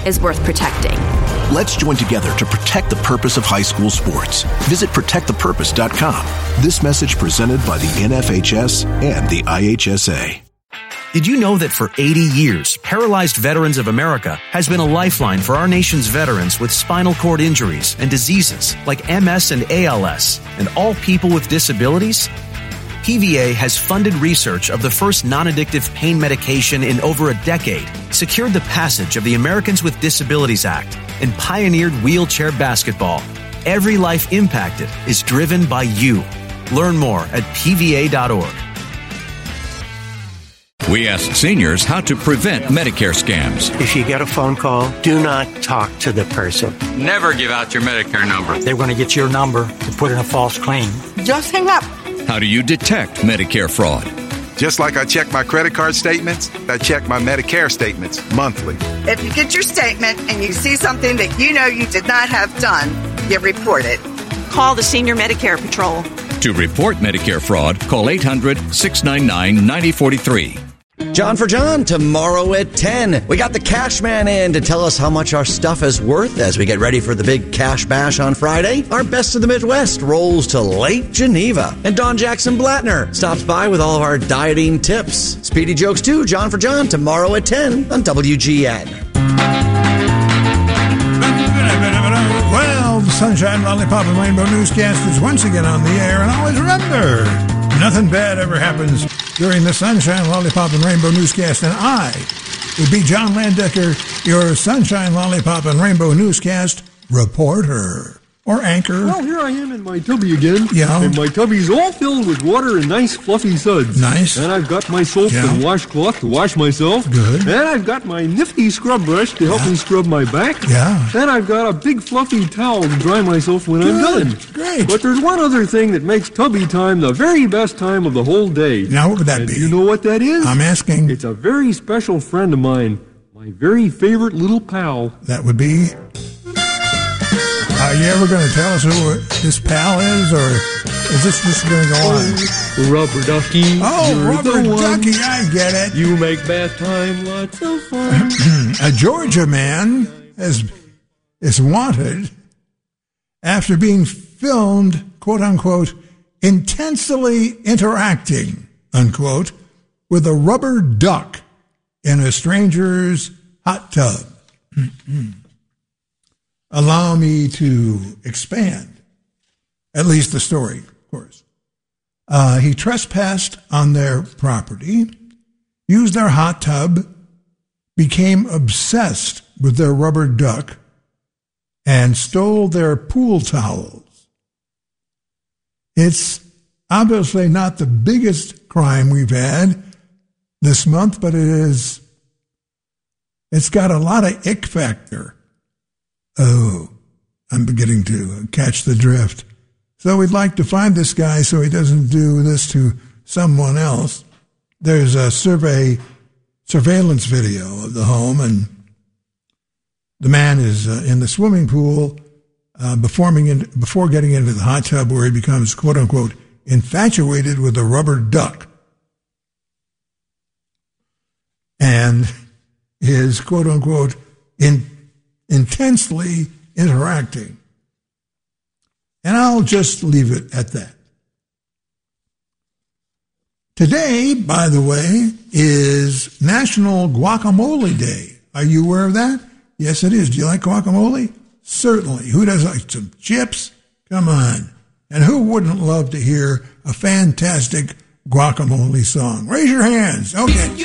is worth protecting. Let's join together to protect the purpose of high school sports. Visit protectthepurpose.com. This message presented by the NFHS and the IHSA. Did you know that for 80 years, Paralyzed Veterans of America has been a lifeline for our nation's veterans with spinal cord injuries and diseases like MS and ALS, and all people with disabilities? PVA has funded research of the first non-addictive pain medication in over a decade, secured the passage of the Americans with Disabilities Act, and pioneered wheelchair basketball. Every life impacted is driven by you. Learn more at pva.org. We ask seniors how to prevent Medicare scams. If you get a phone call, do not talk to the person. Never give out your Medicare number. They're going to get your number to put in a false claim. Just hang up. How do you detect Medicare fraud? Just like I check my credit card statements, I check my Medicare statements monthly. If you get your statement and you see something that you know you did not have done, you report it. Call the Senior Medicare Patrol. To report Medicare fraud, call 800-699-9043. John for John, tomorrow at 10. We got the Cash Man in to tell us how much our stuff is worth as we get ready for the big Cash Bash on Friday. Our Best of the Midwest rolls to Lake Geneva. And Don Jackson Blattner stops by with all of our dieting tips. Speedy Jokes too, John for John, tomorrow at 10 on WGN. Well, the Sunshine, Lollipop, and Rainbow Newscast is once again on the air. And always remember, nothing bad ever happens during the Sunshine, Lollipop, and Rainbow Newscast. And I would be John Landecker, your Sunshine, Lollipop, and Rainbow Newscast reporter. Or anchor. Well, here I am in my tubby again. Yeah. And my tubby's all filled with water and nice fluffy suds. Nice. And I've got my soap and washcloth to wash myself. Good. And I've got my nifty scrub brush to help me scrub my back. Yeah. And I've got a big fluffy towel to dry myself when I'm done. Great. But there's one other thing that makes tubby time the very best time of the whole day. Now, what would that be? You know what that is? I'm asking. It's a very special friend of mine. My very favorite little pal. That would be... Are you ever going to tell us who this pal is, or is this just going to go on? Rubber Ducky. Oh, Rubber Ducky, I get it. You make bath time lots of fun. A Georgia man is wanted after being filmed, quote unquote, intensely interacting, unquote, with a rubber duck in a stranger's hot tub. Allow me to expand, at least the story, of course. He trespassed on their property, used their hot tub, became obsessed with their rubber duck, and stole their pool towels. It's obviously not the biggest crime we've had this month, but it's got a lot of ick factor. Oh, I'm beginning to catch the drift. So we'd like to find this guy so he doesn't do this to someone else. There's a surveillance video of the home, and the man is in the swimming pool before getting into the hot tub, where he becomes, quote unquote, infatuated with a rubber duck. And is, quote unquote, intensely interacting. And I'll just leave it at that. Today, by the way, is National Guacamole Day. Are you aware of that? Yes, it is. Do you like guacamole? Certainly. Who doesn't like some chips? Come on. And who wouldn't love to hear a fantastic guacamole song? Raise your hands. Okay.